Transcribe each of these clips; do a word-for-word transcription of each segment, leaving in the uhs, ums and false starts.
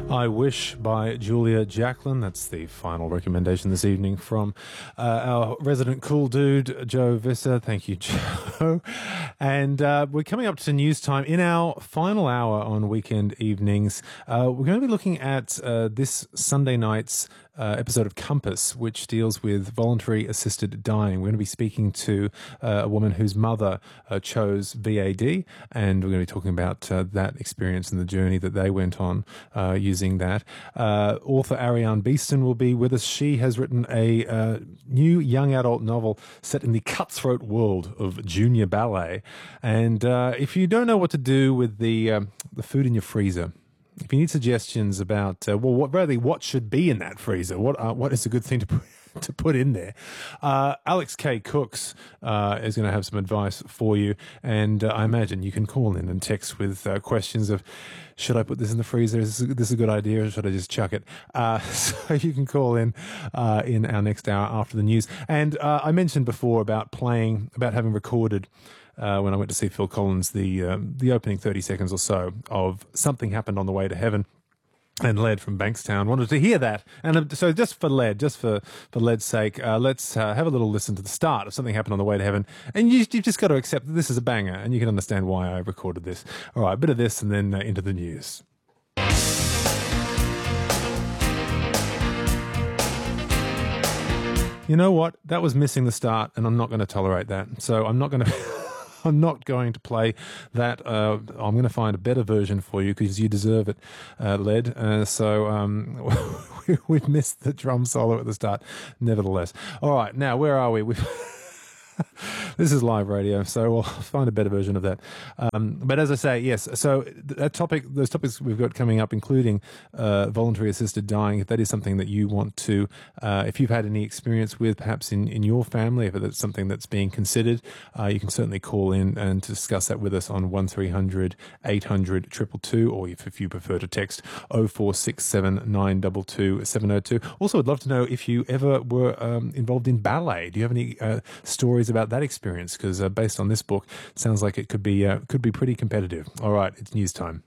I Wish by Julia Jacklin. That's the final recommendation this evening from uh, our resident cool dude, Joe Visser. Thank you, Joe. And uh, we're coming up to news time. In our final hour on weekend evenings, uh, we're going to be looking at uh, this Sunday night's Uh, episode of Compass, which deals with voluntary assisted dying. We're going to be speaking to uh, a woman whose mother uh, chose V A D, and we're going to be talking about uh, that experience and the journey that they went on uh, using that. Uh, author Ariane Beeston will be with us. She has written a uh, new young adult novel set in the cutthroat world of junior ballet. And uh, if you don't know what to do with the um, the food in your freezer, if you need suggestions about, uh, well, what really what should be in that freezer, what uh, what is a good thing to put, to put in there, uh, Alex K. Cooks uh, is going to have some advice for you, and uh, I imagine you can call in and text with uh, questions of, should I put this in the freezer? Is this, this is a good idea, or should I just chuck it? Uh, so you can call in uh, in our next hour after the news. And uh, I mentioned before about playing, about having recorded Uh, when I went to see Phil Collins, the um, the opening thirty seconds or so of Something Happened on the Way to Heaven. And Led from Bankstown wanted to hear that. And uh, so just for Led, just for, for Led's sake, uh, let's uh, have a little listen to the start of Something Happened on the Way to Heaven. And you, you've just got to accept that this is a banger, and you can understand why I recorded this. All right, a bit of this and then uh, into the news. You know what? That was missing the start, and I'm not going to tolerate that. So I'm not going to... I'm not going to play that. Uh, I'm going to find a better version for you because you deserve it, uh, Led. Uh, so um, we've missed the drum solo at the start, nevertheless. All right, now where are we? We've This is live radio, so we'll find a better version of that. Um, but as I say, yes, so that topic, those topics we've got coming up, including uh, voluntary assisted dying, if that is something that you want to, uh, if you've had any experience with, perhaps in, in your family, if it's something that's being considered, uh, you can certainly call in and discuss that with us on one three hundred eight hundred two two two, or if, if you prefer to text oh four six seven nine two two seven oh two. Also, I'd love to know if you ever were um, involved in ballet. Do you have any uh, stories about that experience? Because uh, based on this book, it sounds like it could be uh, could be pretty competitive. All right, it's news time.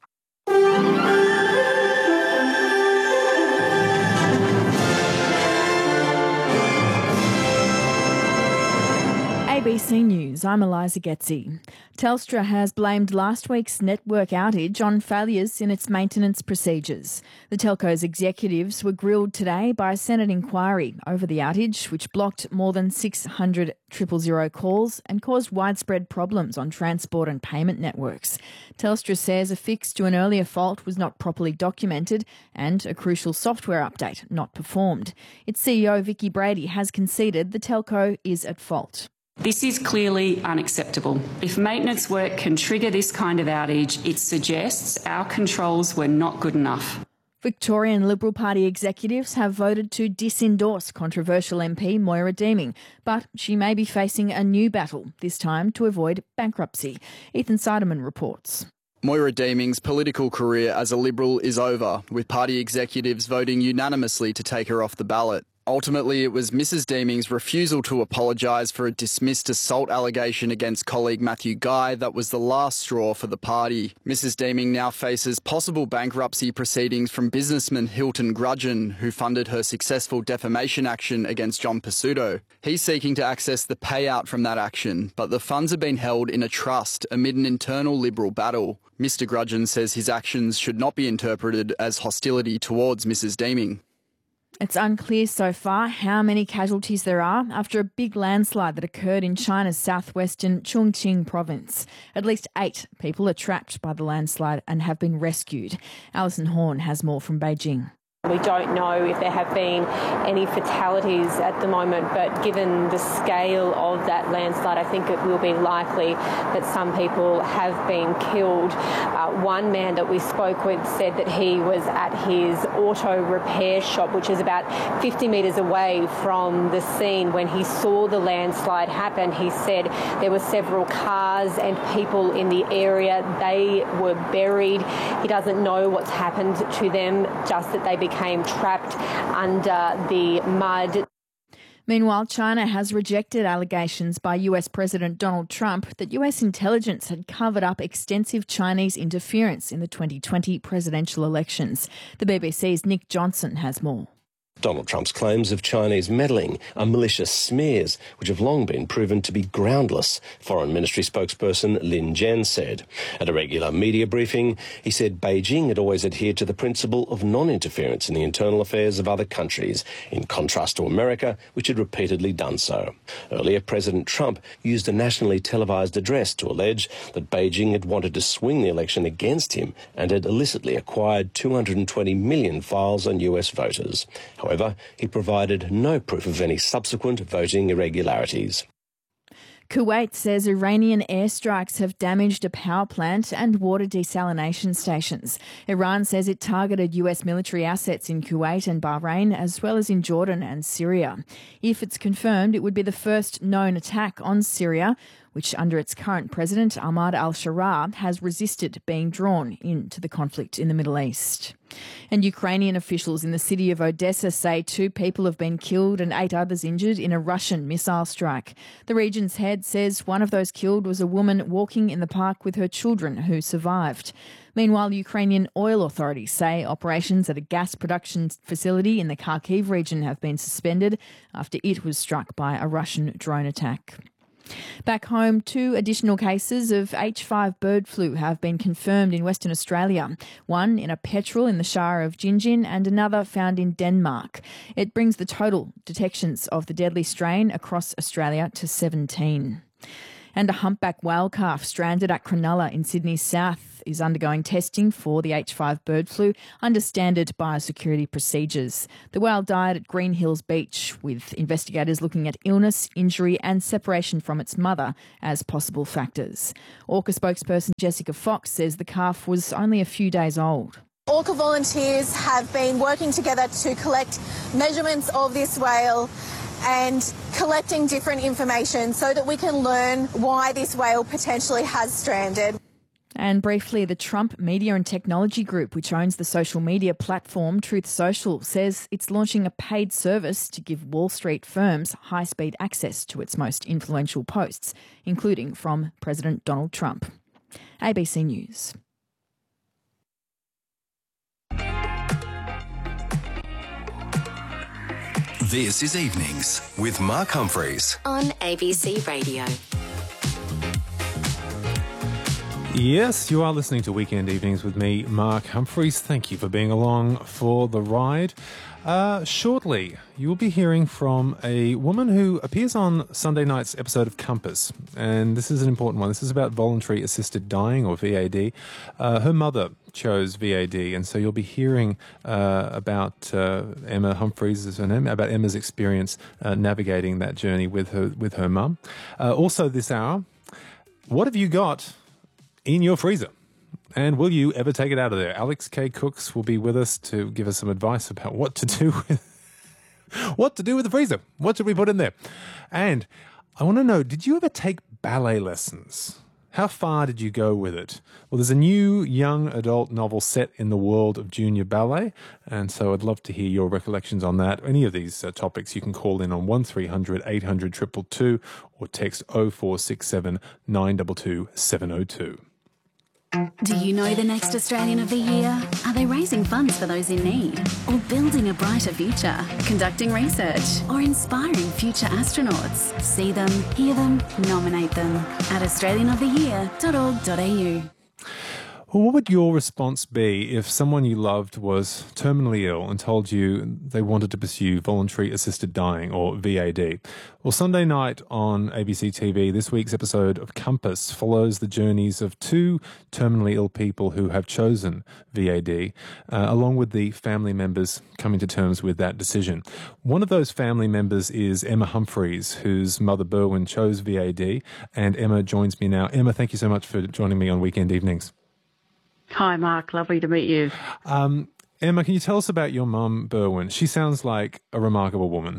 A B C News, I'm Eliza Getzi. Telstra has blamed last week's network outage on failures in its maintenance procedures. The telco's executives were grilled today by a Senate inquiry over the outage, which blocked more than six hundred triple zero calls and caused widespread problems on transport and payment networks. Telstra says a fix to an earlier fault was not properly documented and a crucial software update not performed. Its C E O, Vicki Brady, has conceded the telco is at fault. This is clearly unacceptable. If maintenance work can trigger this kind of outage, it suggests our controls were not good enough. Victorian Liberal Party executives have voted to disendorse controversial M P Moira Deeming, but she may be facing a new battle, this time to avoid bankruptcy. Ethan Siderman reports. Moira Deeming's political career as a Liberal is over, with party executives voting unanimously to take her off the ballot. Ultimately, it was Missus Deeming's refusal to apologise for a dismissed assault allegation against colleague Matthew Guy that was the last straw for the party. Missus Deeming now faces possible bankruptcy proceedings from businessman Hilton Grudgeon, who funded her successful defamation action against John Pesutto. He's seeking to access the payout from that action, but the funds have been held in a trust amid an internal Liberal battle. Mister Grudgeon says his actions should not be interpreted as hostility towards Missus Deeming. It's unclear so far how many casualties there are after a big landslide that occurred in China's southwestern Chongqing province. At least eight people are trapped by the landslide and have been rescued. Alison Horn has more from Beijing. We don't know if there have been any fatalities at the moment, but given the scale of that landslide, I think it will be likely that some people have been killed. Uh, one man that we spoke with said that he was at his auto repair shop, which is about fifty metres away from the scene when he saw the landslide happen. He said there were several cars and people in the area. They were buried. He doesn't know what's happened to them, just that they became came trapped under the mud. Meanwhile, China has rejected allegations by U S President Donald Trump that U S intelligence had covered up extensive Chinese interference in the twenty twenty presidential elections. The B B C's Nick Johnson has more. Donald Trump's claims of Chinese meddling are malicious smears, which have long been proven to be groundless, Foreign Ministry spokesperson Lin Jian said. At a regular media briefing, he said Beijing had always adhered to the principle of non-interference in the internal affairs of other countries, in contrast to America, which had repeatedly done so. Earlier, President Trump used a nationally televised address to allege that Beijing had wanted to swing the election against him and had illicitly acquired two hundred twenty million files on U S voters. However, he provided no proof of any subsequent voting irregularities. Kuwait says Iranian airstrikes have damaged a power plant and water desalination stations. Iran says it targeted U S military assets in Kuwait and Bahrain, as well as in Jordan and Syria. If it's confirmed, it would be the first known attack on Syria, which under its current president, Ahmad al-Sharaa, has resisted being drawn into the conflict in the Middle East. And Ukrainian officials in the city of Odessa say two people have been killed and eight others injured in a Russian missile strike. The region's head says one of those killed was a woman walking in the park with her children who survived. Meanwhile, Ukrainian oil authorities say operations at a gas production facility in the Kharkiv region have been suspended after it was struck by a Russian drone attack. Back home, two additional cases of H five bird flu have been confirmed in Western Australia, one in a petrel in the Shire of Gingin and another found in Denmark. It brings the total detections of the deadly strain across Australia to seventeen. And a humpback whale calf stranded at Cronulla in Sydney's south is undergoing testing for the H five bird flu under standard biosecurity procedures. The whale died at Green Hills Beach, with investigators looking at illness, injury and separation from its mother as possible factors. Orca spokesperson Jessica Fox says the calf was only a few days old. Orca volunteers have been working together to collect measurements of this whale and collecting different information so that we can learn why this whale potentially has stranded. And briefly, the Trump Media and Technology Group, which owns the social media platform Truth Social, says it's launching a paid service to give Wall Street firms high-speed access to its most influential posts, including from President Donald Trump. A B C News. This is Evenings with Mark Humphreys on A B C Radio. Yes, you are listening to Weekend Evenings with me, Mark Humphreys. Thank you for being along for the ride. Uh, shortly, you will be hearing from a woman who appears on Sunday night's episode of Compass. And this is an important one. This is about voluntary assisted dying, or V A D. Uh, her mother chose V A D, and so you'll be hearing uh, about uh, Emma Humphreys, is her name, about Emma's experience uh, navigating that journey with her with her mum. Uh, also this hour, what have you got in your freezer? And will you ever take it out of there? Alex K. Cooks will be with us to give us some advice about what to do with what to do with the freezer. What should we put in there? And I want to know, did you ever take ballet lessons? How far did you go with it? Well, there's a new young adult novel set in the world of junior ballet, and so I'd love to hear your recollections on that. Any of these uh, topics, you can call in on one three hundred eight hundred two two two or text oh four six seven nine two two seven oh two. Do you know the next Australian of the Year? Are they raising funds for those in need? Or building a brighter future? Conducting research? Or inspiring future astronauts? See them, hear them, nominate them at australian of the year dot org dot a u. Well, what would your response be if someone you loved was terminally ill and told you they wanted to pursue voluntary assisted dying, or V A D? Well, Sunday night on A B C T V, this week's episode of Compass follows the journeys of two terminally ill people who have chosen V A D, uh, along with the family members coming to terms with that decision. One of those family members is Emma Humphreys, whose mother Berwyn chose V A D, and Emma joins me now. Emma, thank you so much for joining me on Weekend Evenings. Hi, Mark. Lovely to meet you. Um, Emma, can you tell us about your mum, Berwyn? She sounds like a remarkable woman.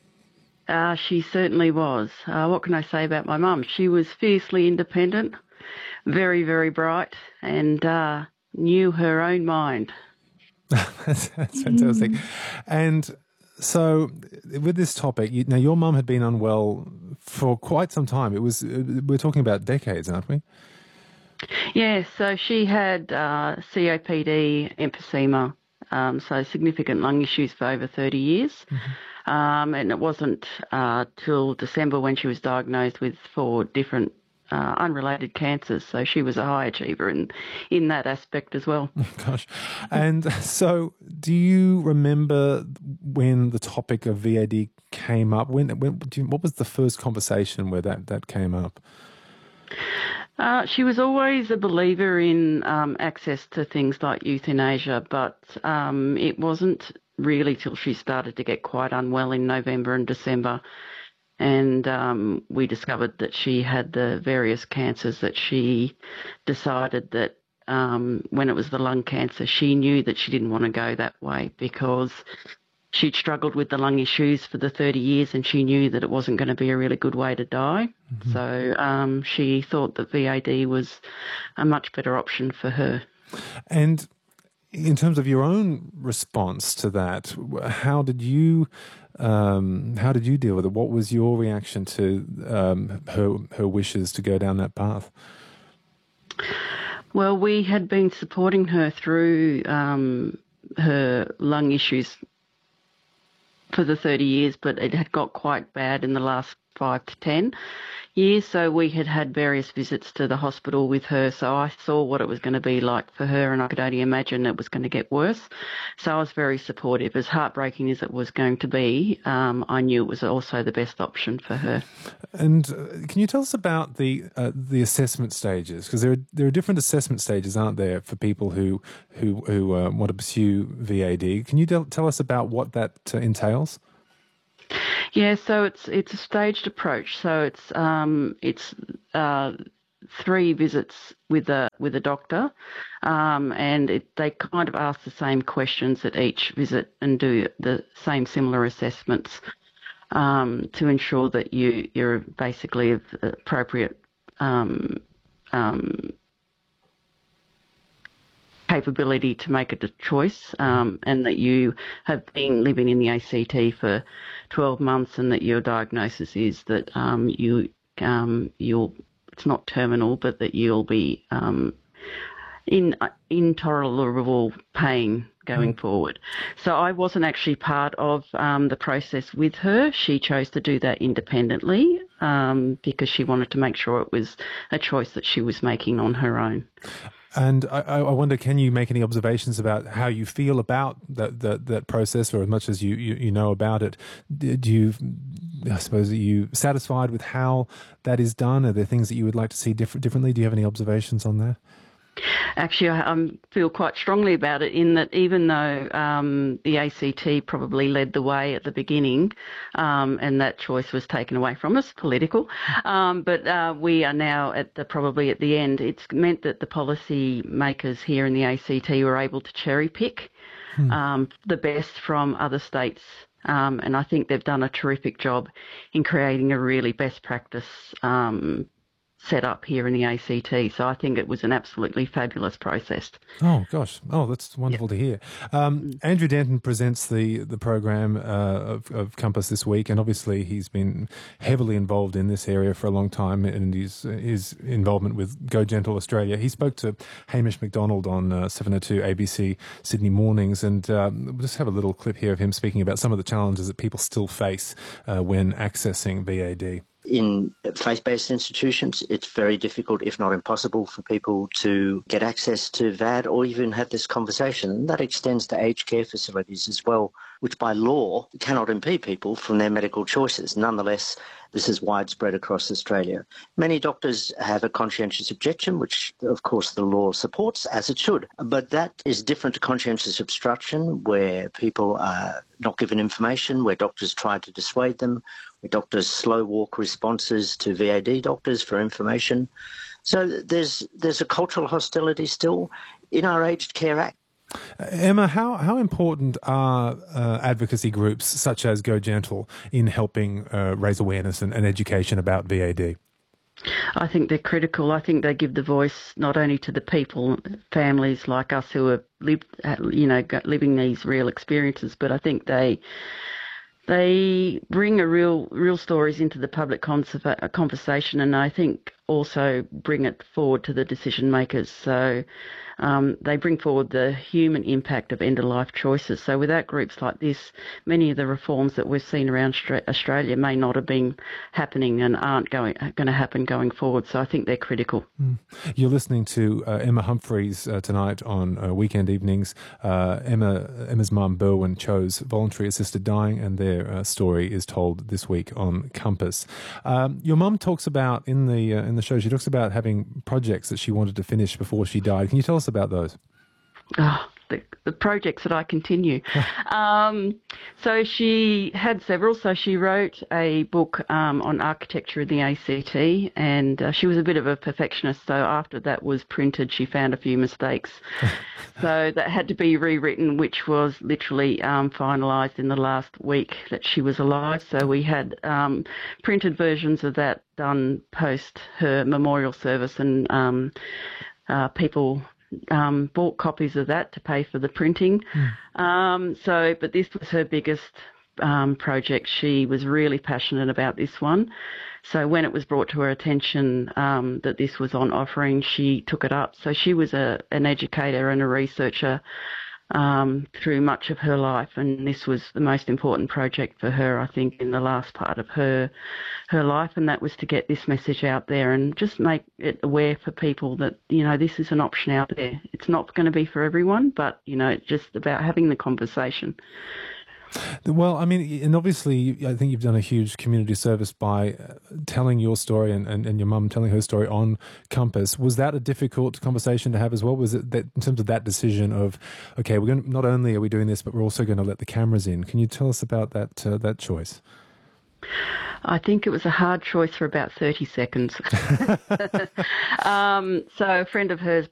Uh, she certainly was. Uh, what can I say about my mum? She was fiercely independent, very, very bright, and uh, knew her own mind. that's, that's fantastic. And So, with this topic, you, now your mum had been unwell for quite some time. It was we're talking about decades, aren't we? Yeah, so she had uh, C O P D, emphysema, um, so significant lung issues for over thirty years. Mm-hmm. Um, and it wasn't uh, till December when she was diagnosed with four different uh, unrelated cancers. So she was a high achiever in, in that aspect as well. Oh, gosh. And so do you remember when the topic of V A D came up? When, when do you, what was the first conversation where that, that came up? Uh, she was always a believer in um, access to things like euthanasia, but um, it wasn't really till she started to get quite unwell in November and December, and um, we discovered that she had the various cancers that she decided that um, when it was the lung cancer, she knew that she didn't want to go that way because she'd struggled with the lung issues for the thirty years and she knew that it wasn't going to be a really good way to die. Mm-hmm. So um, she thought that V A D was a much better option for her. And in terms of your own response to that, how did you um, how did you deal with it? What was your reaction to um, her her wishes to go down that path? Well, we had been supporting her through um, her lung issues for the thirty years, but it had got quite bad in the last five to ten years. So we had had various visits to the hospital with her. So I saw what it was going to be like for her, and I could only imagine it was going to get worse. So I was very supportive. As heartbreaking as it was going to be, um, I knew it was also the best option for her. And uh, can you tell us about the uh, the assessment stages? Because there are there are different assessment stages, aren't there, for people who who who uh, want to pursue V A D? Can you tell, tell us about what that uh, entails? Yeah, so it's it's a staged approach. So it's um, it's uh, three visits with a with a doctor, um, and it, they kind of ask the same questions at each visit and do the same similar assessments um, to ensure that you you're basically of appropriate um, um, capability to make a choice, um, and that you have been living in the A C T for twelve months, and that your diagnosis is that um, you um, you'll it's not terminal, but that you'll be um, in uh, intolerable pain going mm. forward. So I wasn't actually part of um, the process with her. She chose to do that independently um, because she wanted to make sure it was a choice that she was making on her own. And I, I wonder, can you make any observations about how you feel about that that, that process, or as much as you, you, you know about it? Do you, I suppose, are you satisfied with how that is done? Are there things that you would like to see different, differently? Do you have any observations on that? Actually, I um, feel quite strongly about it in that even though um, the A C T probably led the way at the beginning um, and that choice was taken away from us, political, um, but uh, we are now at the probably at the end. It's meant that the policy makers here in the A C T were able to cherry pick hmm. um, the best from other states. Um, and I think they've done a terrific job in creating a really best practice um set up here in the A C T. So I think it was an absolutely fabulous process. Oh, gosh. Oh, that's wonderful yep. to hear. Um, Andrew Denton presents the, the program uh, of, of Compass this week, and obviously he's been heavily involved in this area for a long time, and his, his involvement with Go Gentle Australia. He spoke to Hamish McDonald on uh, seven oh two A B C Sydney Mornings, and um, we'll just have a little clip here of him speaking about some of the challenges that people still face uh, when accessing V A D. In faith-based institutions, it's very difficult, if not impossible, for people to get access to V A D or even have this conversation. And that extends to aged care facilities as well, which by law cannot impede people from their medical choices. Nonetheless, this is widespread across Australia. Many doctors have a conscientious objection, which, of course, the law supports, as it should. But that is different to conscientious obstruction, where people are not given information, where doctors try to dissuade them, where doctors slow walk responses to V A D doctors for information. So there's there's a cultural hostility still in our Aged Care Act. Emma, how, how important are uh, advocacy groups such as Go Gentle in helping uh, raise awareness and, and education about V A D? I think they're critical. I think they give the voice not only to the people, families like us who have lived, you know, living these real experiences, but I think they They bring a real, real stories into the public conserva- conversation, and I think also bring it forward to the decision makers. So um, they bring forward the human impact of end-of-life choices. So without groups like this, many of the reforms that we've seen around Australia may not have been happening and aren't going going to happen going forward. So I think they're critical. Mm. You're listening to uh, Emma Humphreys uh, tonight on uh, weekend evenings. Uh, Emma Emma's mum, Berwyn, chose voluntary assisted dying, and their uh, story is told this week on Compass. Um, your mum talks about in the uh, in the show. She talks about having projects that she wanted to finish before she died. Can you tell us about those? Oh, the, the projects that I continue. um, so she had several. So she wrote a book um, on architecture in the A C T, and uh, she was a bit of a perfectionist. So after that was printed, she found a few mistakes. So that had to be rewritten, which was literally um, finalised in the last week that she was alive. So we had um, printed versions of that done post her memorial service, and um, uh, people um, bought copies of that to pay for the printing. Mm. Um, so, but this was her biggest um, project. She was really passionate about this one. So when it was brought to her attention um, that this was on offering, she took it up. So she was a, an educator and a researcher um, through much of her life, and this was the most important project for her, I think, in the last part of her her life, and that was to get this message out there and just make it aware for people that, you know, this is an option out there. It's not going to be for everyone, but, you know, it's just about having the conversation. Well, I mean, and obviously, I think you've done a huge community service by telling your story and, and, and your mum telling her story on Compass. Was that a difficult conversation to have as well? Was it that in terms of that decision of, okay, we're going to, not only are we doing this, but we're also going to let the cameras in? Can you tell us about that uh, that choice? I think it was a hard choice for about thirty seconds. um, so a friend of hers